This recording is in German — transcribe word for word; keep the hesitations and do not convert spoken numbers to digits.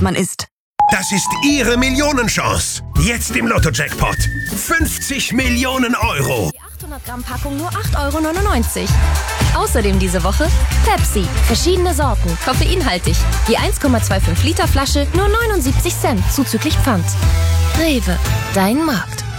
man ist. Das ist Ihre Millionenchance. Jetzt im Lotto-Jackpot. fünfzig Millionen Euro. Die achthundert Gramm Packung nur acht Euro neunundneunzig. Außerdem diese Woche Pepsi. Verschiedene Sorten. Koffeinhaltig. Die eins Komma fünfundzwanzig Liter Flasche nur neunundsiebzig Cent zuzüglich Pfand. Rewe. Dein Markt.